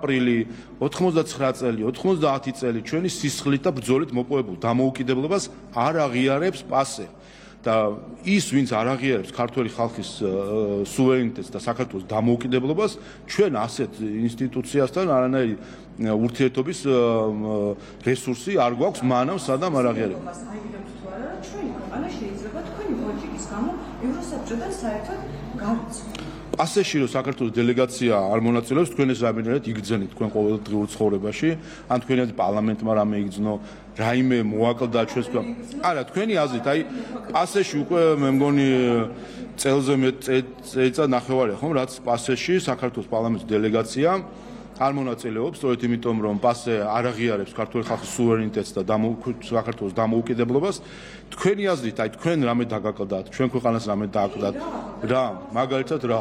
აპრილი, 99 წელი, 90 წელი ჩვენი სისხლით და ბრძოლით მოპოვებულ დამოუკიდებლობას არ აღიარებს პასე. და ის, ვინც არ აღიარებს ქართველი ხალხის სუვერენიტეტს და საქართველოს დამოუკიდებლობას, ჩვენ ასეთ ინსტიტუციასთან არანაირი ურთიერთობის რესურსი არ გვაქვს, მანამ სადამ არ აღიარებს. ჩვენი ქვეყანა შეიძლება თქვენი ლოგიკის გამო ევროსაბჭოდან საერთოდ გავიცნო. პასეში რომ საქართველოს დელეგაცია არ მონაწილეობს, თქვენ ეს რამენერად იგრძნით თქვენ ყოველდღიურ ცხოვრებაში, ან თქვენი პარლამენტმა რამე იგრძნო, რაიმე მოაკლდა ჩვენს არა, თქვენი აზრით, აი პასეში უკვე მე მგონი წელზე წელიწად ნახევარია, ხომ, რაც პასეში საქართველოს პარლამენტის დელეგაცია არ მონაწილეობს, სწორედ იმიტომ რომ პასე არ აღიარებს ქართული ხალხის სუვერენიტეტს და საქართველოს დამოუკიდებლობას. თქვენი აზრით, აი თქვენ რამე დაგაკლდათ, ჩვენ ქვეყანას რამე დააკლდათ, რა, მაგალითად რა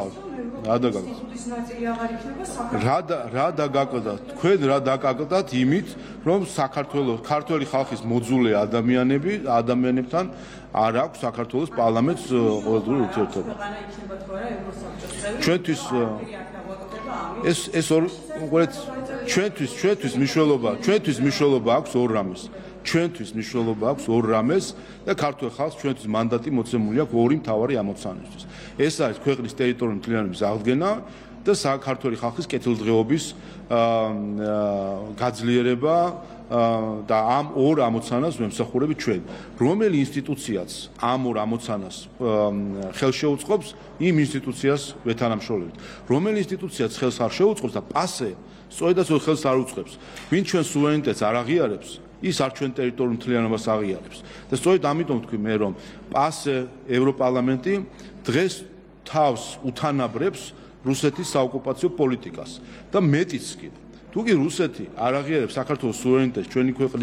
დაგაკლდათ, თქვენ რა დაგაკლდათ იმით, რომ საქართველოს ქართველი ხალხის მოძულე ადამიანებთან არ აქვს საქართველოს პარლამენტს ყოველდღიური ურთიერთობა. ჩვენთვის ეს ჩვენთვის მნიშვნელობა აქვს ორ რამეს. ჩვენთვის მნიშვნელობა აქვს ორ რამეს და ქართულ ხალხს ჩვენთვის მანდატი მოცემული აქვს ორი მთავარი ამოცანისთვის. ეს არის ქვეყნის ტერიტორიული მთლიანობის აღდგენა და საქართველოს ხალხის კეთილდღეობის გაძლიერება და ამ ორ ამოცანას ვემსახურებით ჩვენ. რომელი ინსტიტუციაც ამ ორ ამოცანას ხელს შეუწყობს, იმ ინსტიტუციას ვეთანამშრომლებით. რომელი ინსტიტუციაც ხელს არ შეუწყობს და პასე სწორედაც ხელს არ უწყობს, ვინ ჩვენ სუვერენიტეტს არ აღიარებს, ის არ ჩვენ ტერიტორიულ მთლიანობას აღიარებს. და სწორედ ამიტომ ვთქვი მე, რომ პასე ევროპარლამენტი დღეს თავს უთანაბრებს რუსეთის საოკუპაციო პოლიტიკას და მეტიც კი. თუ კი რუსეთი არ აღიარებს საქართველოს სუვერენიტეტს ჩვენი ქვეყნის